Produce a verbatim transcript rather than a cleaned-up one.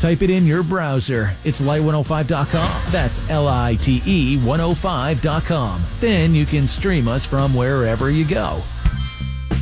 type it in your browser. It's light one oh five dot com. That's L I T E one oh five dot com. Then you can stream us from wherever you go.